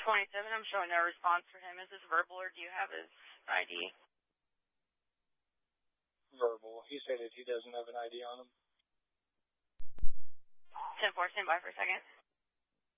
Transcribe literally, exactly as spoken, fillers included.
twenty-seven, I'm showing no response for him. Is this verbal or do you have his I D? Verbal. He said that he doesn't have an I D on him. ten four, stand by for a second.